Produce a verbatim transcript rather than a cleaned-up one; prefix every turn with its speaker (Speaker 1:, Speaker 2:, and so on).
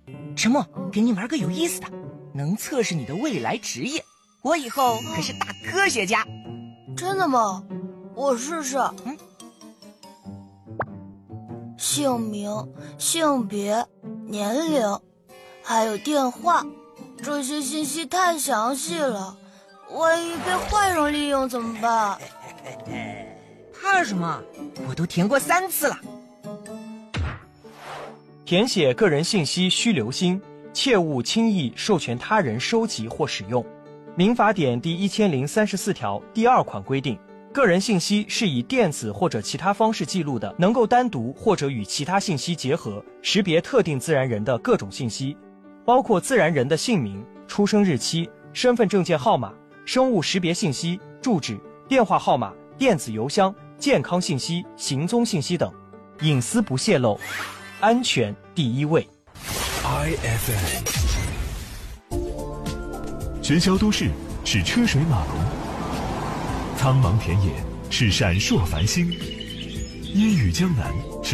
Speaker 1: 沉默，给你玩个有意思的，能测试你的未来职业。我以后可是大科学家。
Speaker 2: 真的吗？我试试。
Speaker 1: 嗯。
Speaker 2: 姓名、性别、年龄，还有电话，这些信息太详细了，万一被坏人利用怎么办？
Speaker 1: 怕什么？我都填过三次了。
Speaker 3: 填写个人信息需留心，切勿轻易授权他人收集或使用。民法典第一千零三十四条第二款规定，个人信息是以电子或者其他方式记录的，能够单独或者与其他信息结合，识别特定自然人的各种信息，包括自然人的姓名、出生日期、身份证件号码、生物识别信息、住址、电话号码、电子邮箱、健康信息、行踪信息等，隐私不泄露，安全第一位。
Speaker 4: I F M 喧嚣都市是车水马龙，苍茫田野是闪烁繁星，烟雨江南